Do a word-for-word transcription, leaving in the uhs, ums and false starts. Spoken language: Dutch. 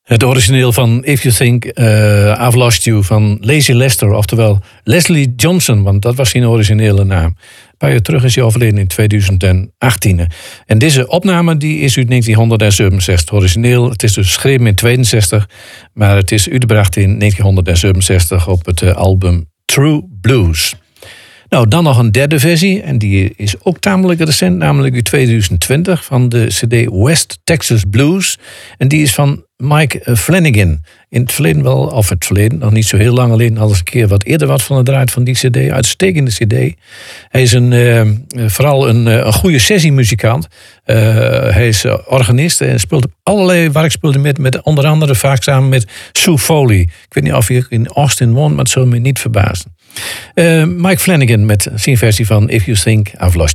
Het origineel van If You Think uh, I've Lost You van Lazy Lester, oftewel Leslie Johnson, want dat was zijn originele naam. Een paar jaar terug is hij overleden in tweeduizend achttien. En deze opname die is uit negentienhonderdzevenenzestig origineel. Het is dus geschreven in tweeënzestig, maar het is uitgebracht in negentienhonderdzevenenzestig op het album True Blues. Nou, dan nog een derde versie, en die is ook tamelijk recent, namelijk uit tweeduizend twintig, van de cd West Texas Blues. En die is van Mike Flanagan. In het verleden wel, of het verleden, nog niet zo heel lang geleden, al eens een keer wat eerder wat van het draait van die cd. Uitstekende cd. Hij is een, uh, vooral een, uh, een goede sessiemuzikant. Uh, hij is uh, organist en speelt op allerlei werkspullen met, met onder andere vaak samen met Sue Foley. Ik weet niet of hij in Austin woont, maar het zou me niet verbazen. Uh, Mike Flanagan met zijn versie van If You Think I've Lost You.